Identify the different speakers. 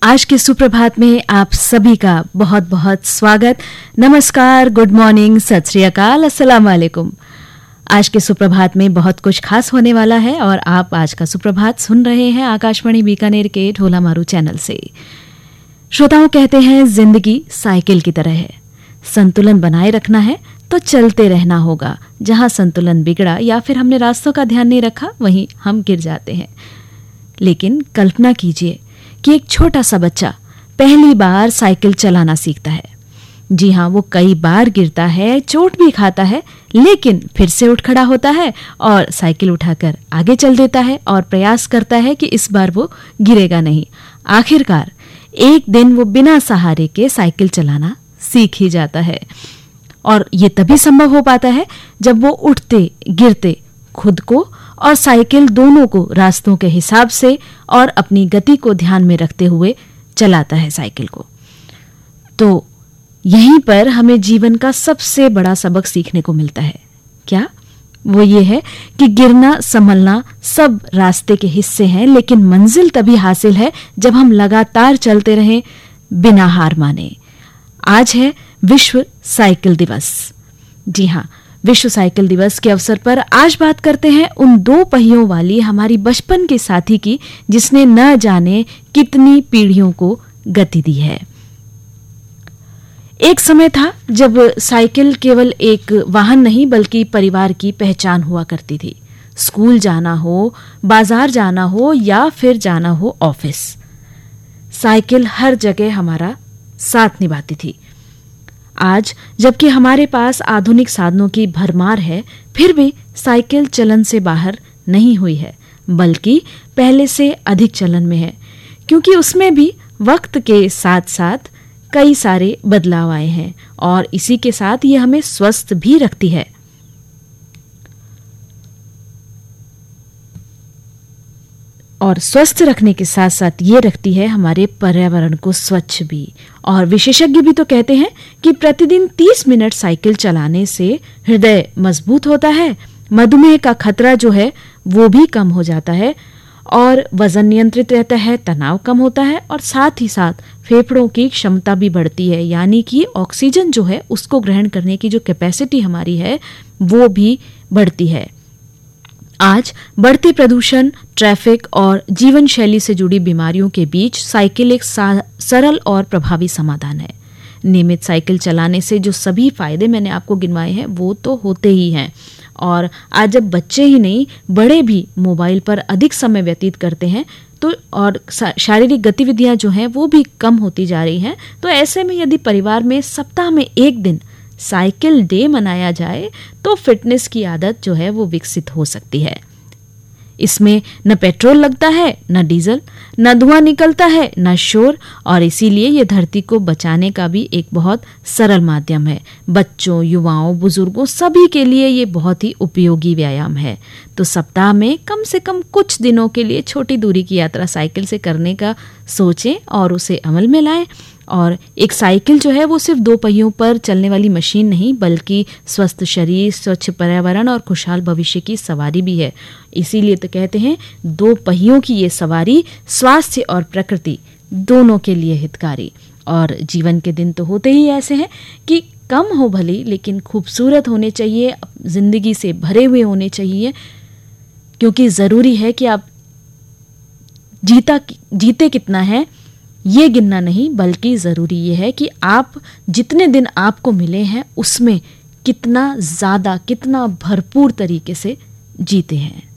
Speaker 1: आज के सुप्रभात में आप सभी का बहुत बहुत स्वागत। नमस्कार, गुड मॉर्निंग, सत श्री अकाल, अस्सलाम वालेकुम। आज के सुप्रभात में बहुत कुछ खास होने वाला है और आप आज का सुप्रभात सुन रहे हैं आकाशवाणी बीकानेर के ढोला मारू चैनल से। श्रोताओं, कहते हैं जिंदगी साइकिल की तरह है, संतुलन बनाए रखना है तो चलते रहना होगा। जहां संतुलन बिगड़ा या फिर हमने रास्तों का ध्यान नहीं रखा, वहीं हम गिर जाते हैं। लेकिन कल्पना कीजिए कि एक छोटा सा बच्चा पहली बार साइकिल चलाना सीखता है। जी हाँ, वो कई बार गिरता है, चोट भी खाता है, लेकिन फिर से उठ खड़ा होता है और साइकिल उठाकर आगे चल देता है और प्रयास करता है कि इस बार वो गिरेगा नहीं। आखिरकार एक दिन वो बिना सहारे के साइकिल चलाना सीख ही जाता है। और ये तभी संभव हो पाता है जब वो उठते गिरते खुद को और साइकिल दोनों को रास्तों के हिसाब से और अपनी गति को ध्यान में रखते हुए चलाता है साइकिल को। तो यहीं पर हमें जीवन का सबसे बड़ा सबक सीखने को मिलता है। क्या? वो ये है कि गिरना संभलना सब रास्ते के हिस्से हैं, लेकिन मंजिल तभी हासिल है जब हम लगातार चलते रहें बिना हार माने। आज है विश्व साइकिल दिवस। जी हाँ, विश्व साइकिल दिवस के अवसर पर आज बात करते हैं उन दो पहियों वाली हमारी बचपन के साथी की, जिसने न जाने कितनी पीढ़ियों को गति दी है। एक समय था जब साइकिल केवल एक वाहन नहीं बल्कि परिवार की पहचान हुआ करती थी। स्कूल जाना हो, बाजार जाना हो या फिर जाना हो ऑफिस, साइकिल हर जगह हमारा साथ निभाती थी। आज जबकि हमारे पास आधुनिक साधनों की भरमार है, फिर भी साइकिल चलन से बाहर नहीं हुई है, बल्कि पहले से अधिक चलन में है, क्योंकि उसमें भी वक्त के साथ साथ कई सारे बदलाव आए हैं और इसी के साथ ये हमें स्वस्थ भी रखती है। और स्वस्थ रखने के साथ साथ ये रखती है हमारे पर्यावरण को स्वच्छ भी। और विशेषज्ञ भी तो कहते हैं कि प्रतिदिन 30 मिनट साइकिल चलाने से हृदय मजबूत होता है, मधुमेह का खतरा जो है वो भी कम हो जाता है और वजन नियंत्रित रहता है, तनाव कम होता है और साथ ही साथ फेफड़ों की क्षमता भी बढ़ती है, यानी कि ऑक्सीजन जो है उसको ग्रहण करने की जो कैपेसिटी हमारी है वो भी बढ़ती है। आज बढ़ते प्रदूषण, ट्रैफिक और जीवन शैली से जुड़ी बीमारियों के बीच साइकिल एक सरल और प्रभावी समाधान है। नियमित साइकिल चलाने से जो सभी फायदे मैंने आपको गिनवाए हैं वो तो होते ही हैं। और आज जब बच्चे ही नहीं बड़े भी मोबाइल पर अधिक समय व्यतीत करते हैं तो और शारीरिक गतिविधियां जो हैं वो भी कम होती जा रही हैं, तो ऐसे में यदि परिवार में सप्ताह में एक दिन साइकिल डे मनाया जाए तो फिटनेस की आदत जो है वो विकसित हो सकती है। इसमें न पेट्रोल लगता है, न डीजल, न धुआं निकलता है, न शोर, और इसीलिए ये धरती को बचाने का भी एक बहुत सरल माध्यम है। बच्चों, युवाओं, बुजुर्गों सभी के लिए ये बहुत ही उपयोगी व्यायाम है। तो सप्ताह में कम से कम कुछ दिनों के लिए छोटी दूरी की यात्रा साइकिल से करने का सोचें और उसे अमल में लाएं। और एक साइकिल जो है वो सिर्फ दो पहियों पर चलने वाली मशीन नहीं बल्कि स्वस्थ शरीर, स्वच्छ पर्यावरण और खुशहाल भविष्य की सवारी भी है। इसीलिए तो कहते हैं दो पहियों की ये सवारी स्वास्थ्य और प्रकृति दोनों के लिए हितकारी। और जीवन के दिन तो होते ही ऐसे हैं कि कम हो भली लेकिन खूबसूरत होने चाहिए, जिंदगी से भरे हुए होने चाहिए, क्योंकि ज़रूरी है कि आप जीते कितना है ये गिनना नहीं, बल्कि ज़रूरी ये है कि आप जितने दिन आपको मिले हैं उसमें कितना ज़्यादा, कितना भरपूर तरीके से जीते हैं।